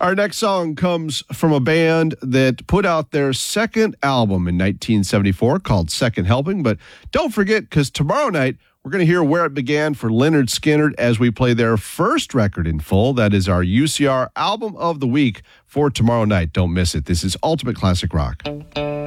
Our next song comes from a band that put out their second album in 1974 called Second Helping. But don't forget, because tomorrow night, we're going to hear where it began for Lynyrd Skynyrd as we play their first record in full. That is our UCR Album of the Week for tomorrow night. Don't miss it. This is Ultimate Classic Rock.